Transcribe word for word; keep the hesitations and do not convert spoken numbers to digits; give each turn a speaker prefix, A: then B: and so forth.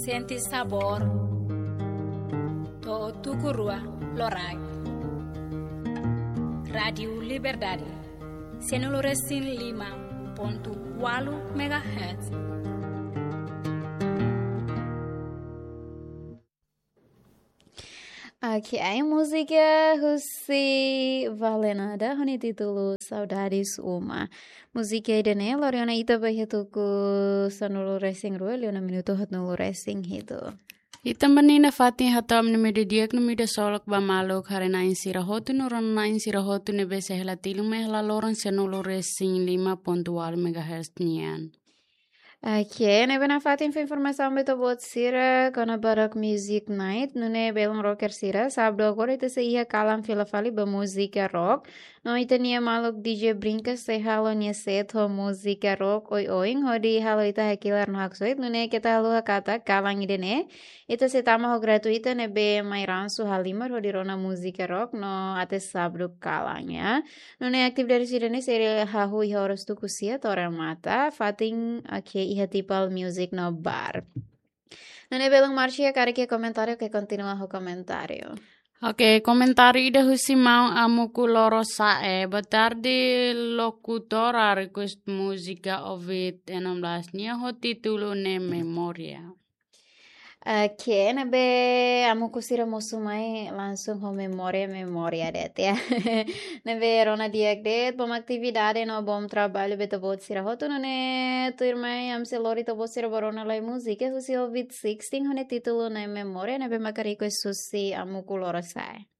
A: senti sabor to tukurua lorai. Radio Liberdade cento lima ponto quatro megahertz.
B: Aqui a música Husi Valenada honi título Saudades Uma. Música idene Loriana ita bahituku sanulu racing rua leona minuto hatnulu racing hito.
C: Ita manina fatin hatam ni mede diak ni mede solok ba malok harina insira hotu nuron na insira hotu ni bese hela tilu mehla loron sanulu racing lima ponto quatro megahertz nian.
B: Aqui, ne bena fatin fa informação beto bot sira kona barak music night nune belong rocker sira sabdo agora ita se ia kalam fila fali ba música rock no ita nia malok D J brinca se halo nia set ho música rock oi oing ho di halo ita hakilar no haksoit nune kita halo hakata kalang idene ita se tama ho gratuita ne be mairansu halimar ho di rona música rock no ate sabdo kalang ya nune aktif dari sira ne seri hahu iha oras tu kusia tora mata fatin aqui iha tipal music no bar. Nune belong marcia cara que comentário que continua o comentário.
C: Ok, comentário ida husi mau amuku loro sae batardi locutora request música ovid enam belas nia ho titulo ne memoria.
B: Oke, nebe amo kusira musumai langsung ho memória memória det ya. Nebe rona diak det bom atividade no bom trabalho beta bot sira hotu none tu irmai am se lori to bot sira barona lai música husi ovid sixteen hone título na memória nebe makariko susi amo kulora sai.